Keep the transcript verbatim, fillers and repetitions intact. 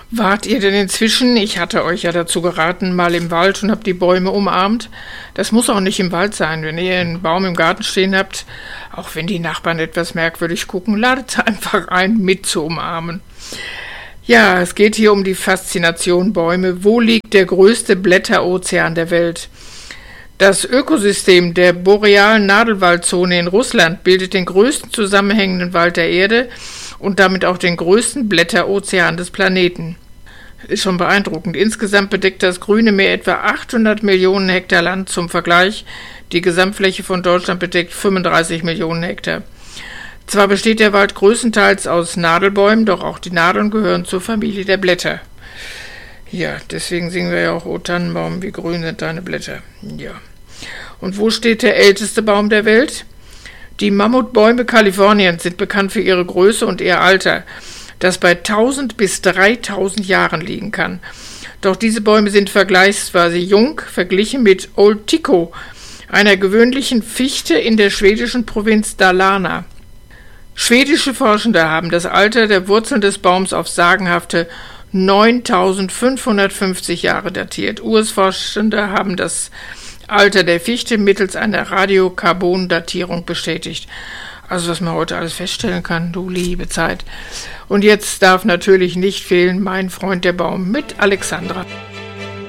Wart ihr denn inzwischen, ich hatte euch ja dazu geraten, mal im Wald und habt die Bäume umarmt? Das muss auch nicht im Wald sein. Wenn ihr einen Baum im Garten stehen habt, auch wenn die Nachbarn etwas merkwürdig gucken, ladet einfach ein, mit zu umarmen. Ja, es geht hier um die Faszination Bäume. Wo liegt der größte Blätterozean der Welt? Das Ökosystem der borealen Nadelwaldzone in Russland bildet den größten zusammenhängenden Wald der Erde und damit auch den größten Blätterozean des Planeten. Ist schon beeindruckend. Insgesamt bedeckt das Grüne Meer etwa achthundert Millionen Hektar Land. Zum Vergleich, die Gesamtfläche von Deutschland bedeckt fünfunddreißig Millionen Hektar. Zwar besteht der Wald größtenteils aus Nadelbäumen, doch auch die Nadeln gehören zur Familie der Blätter. Ja, deswegen singen wir ja auch, O Tannenbaum, wie grün sind deine Blätter. Ja. Und wo steht der älteste Baum der Welt? Die Mammutbäume Kaliforniens sind bekannt für ihre Größe und ihr Alter, das bei tausend bis dreitausend Jahren liegen kann. Doch diese Bäume sind vergleichsweise jung, verglichen mit Old Tycho, einer gewöhnlichen Fichte in der schwedischen Provinz Dalarna. Schwedische Forschende haben das Alter der Wurzeln des Baums auf sagenhafte neuntausendfünfhundertfünfzig Jahre datiert. U S-Forschende haben das Alter der Fichte mittels einer Radiokarbon-Datierung bestätigt. Also was man heute alles feststellen kann, du liebe Zeit. Und jetzt darf natürlich nicht fehlen mein Freund der Baum mit Alexandra.